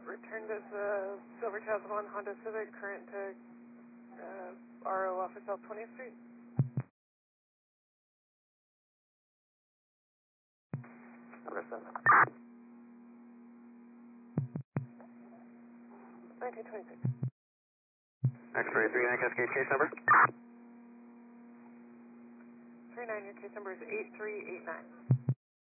returned as a Silver 2001 Honda Civic, current to RO office L 20th Street. Understood. 1926. X-ray 39 Cascade, case number? 39, your case number is 8389.